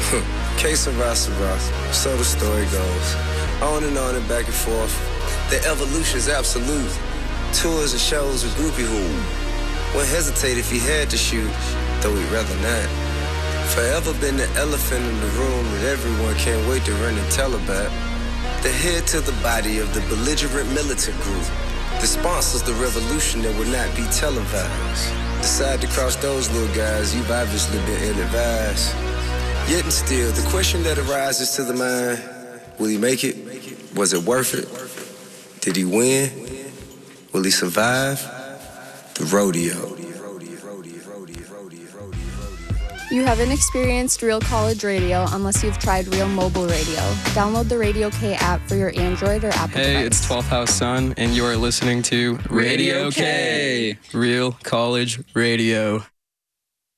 Que sera, sera. So the story goes. On and back and forth. The evolution's absolute. Tours and shows with groupie who wouldn't hesitate if he had to shoot, though he'd rather not. Forever been the elephant in the room that everyone can't wait to run and tell about. The head to the body of the belligerent militant group that sponsors the revolution that will not be televised. Decide to cross those little guys, you've obviously been ill-advised. Yet and still, the question that arises to the mind, will he make it? Was it worth it? Did he win? Will he survive? The rodeo. You haven't experienced real college radio unless you've tried real mobile radio. Download the Radio K app for your Android or Apple device. Hey, it's 12th House Sun, and you are listening to Radio K, Real College Radio.